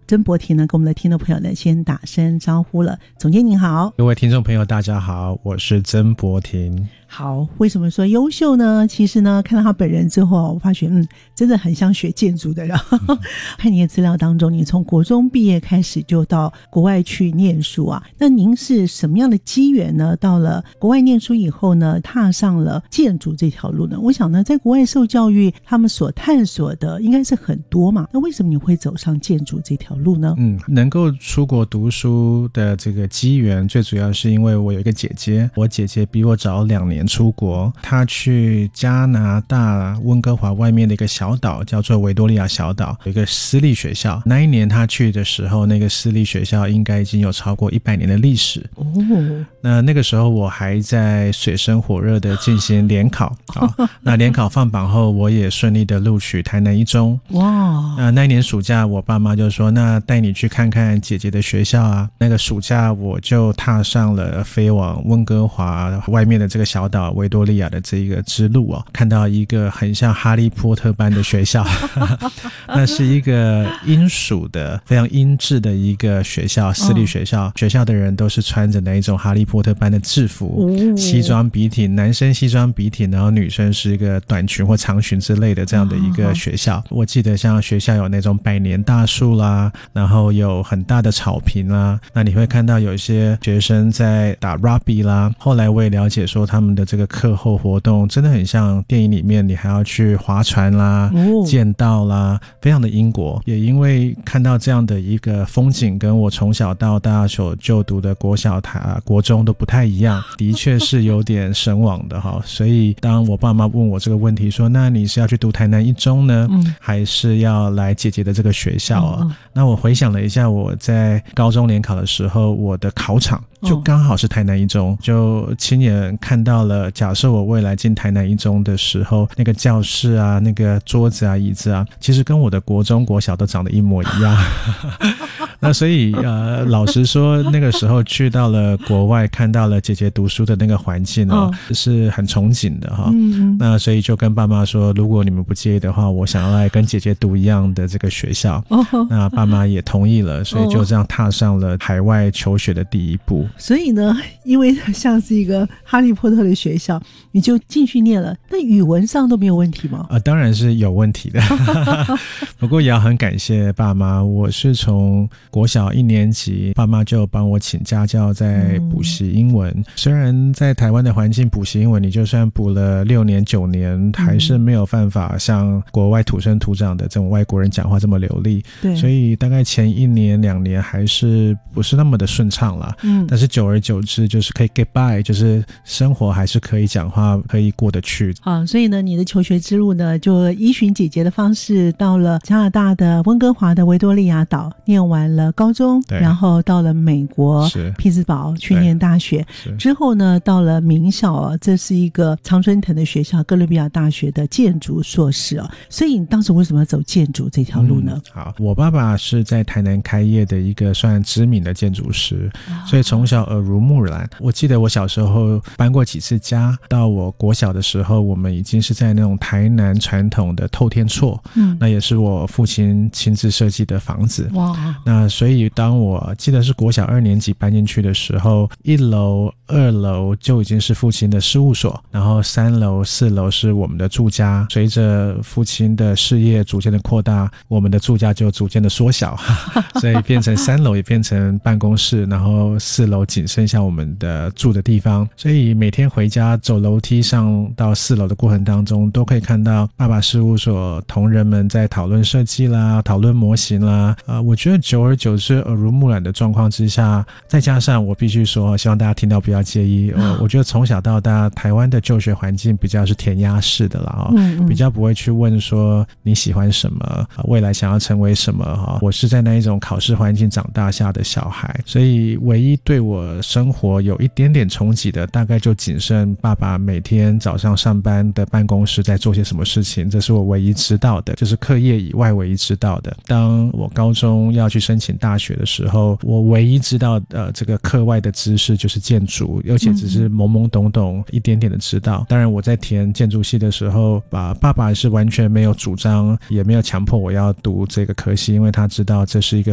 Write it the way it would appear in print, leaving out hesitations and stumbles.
曾博庭呢跟我们的听众朋友呢先打声招呼了。总监您好。 各位听众朋友大家好，我是曾博庭。 好，为什么说优秀呢？其实呢，看到他本人之后，我发觉真的很像学建筑的人。看你的资料当中，你从国中毕业开始就到国外去念书啊。那您是什么样的机缘呢？到了国外念书以后呢，踏上了建筑这条路呢？我想呢，在国外受教育，他们所探索的应该是很多嘛。那为什么你会走上建筑这条路呢？ 能够出国读书的这个机缘，最主要是因为我有一个姐姐，我姐姐比我早2年出国，她去加拿大温哥华外面的一个小岛叫做维多利亚小岛，有一个私立学校。那一年她去的时候，那个私立学校应该已经有超过100年的历史。那个时候我还在水深火热的进行联考。那联考放榜后，我也顺利的录取台南一中。那一年暑假我爸妈就说，那带你去看看姐姐的学校啊。那个暑假我就踏上了飞往温哥华外面的这个小岛维多利亚的这一个之路看到一个很像哈利波特般的学校。那是一个英属的非常英制的一个学校，私立学校。学校的人都是穿着那一种哈利波特般的制服，西装笔挺，男生西装笔挺，然后女生是一个短裙或长裙之类的这样的一个学校。我记得像学校有那种百年大树啦，然后有很大的草坪啦，那你会看到有一些学生在打 rugby 啦。后来我也了解说他们的这个课后活动真的很像电影里面，你还要去划船啦、剑道啦，非常的英国。也因为看到这样的一个风景，跟我从小到大所就读的国小、国中都不太一样，的确是有点神往的所以当我爸妈问我这个问题说，那你是要去读台南一中呢，还是要来姐姐的这个学校那我回想了一下，我在高中联考的时候，我的考场就刚好是台南一中，就亲眼看到了，假设我未来进台南一中的时候，那个教室啊，那个桌子啊，椅子啊，其实跟我的国中国小都长得一模一样。那所以老实说，那个时候去到了国外，看到了姐姐读书的那个环境是很憧憬的那所以就跟爸妈说，如果你们不介意的话，我想要来跟姐姐读一样的这个学校。那爸妈也同意了，所以就这样踏上了海外求学的第一步。 所以呢，因为像是一个哈利波特的学校，你就进去念了。那语文上都没有问题吗？ 当然是有问题的。不过也要很感谢爸妈，我是从国小1年级，爸妈就帮我请家教在补习英文。虽然在台湾的环境补习英文，你就算补了6年9年，还是没有办法像国外土生土长的这种外国人讲话这么流利。 对， 所以大概前1年2年还是不是那么的顺畅啦。但是久而久之就是可以 get by， 就是生活还是可以讲话，可以过得去。 所以呢，你的求学之路呢，就依循姐姐的方式，到了加拿大的温哥华的维多利亚岛念完了高中，然后到了美国匹兹堡去念大学，之后呢，到了名校这是一个常春藤的学校，哥伦比亚大学的建筑硕士所以你当时为什么要走建筑这条路呢？ 好，我爸爸是在台南开业的一个算知名的建筑师，所以从小耳濡目染。我记得我小时候搬过几次家，到我国小的时候，我们已经是在那种台南传统的透天厝，那也是我父亲亲自设计的房子。那所以当我记得是国小2年级搬进去的时候，1楼2楼就已经是父亲的事务所，然后3楼4楼是我们的住家。随着父亲的事业逐渐的扩大，我们的住家就逐渐的缩小，所以变成3楼也变成办公室，然后4楼仅剩下我们的住的地方。所以每天回家走楼梯上到4楼的过程当中，都可以看到爸爸事务所同仁们在讨论设计啦，讨论模型啦。我觉得久而久之耳濡目染的状况之下，再加上我必须说，希望大家听到不要介意，我觉得从小到大台湾的就学环境比较是填鸭式的啦，比较不会去问说你喜欢什么，未来想要成为什么。我是在那一种考试环境长大下的小孩，所以唯一对我生活有一点点冲击的，大概就仅剩爸爸每天早上上班的办公室在做些什么事情，这是我唯一知道的，就是课业以外唯一知道的。当我高中要去申请大学的时候，我唯一知道这个课外的知识就是建筑，而且只是懵懵懂懂一点点的知道。当然我在填建筑系的时候，爸爸是完全没有主张，也没有强迫我要读这个科系，因为他知道这是一个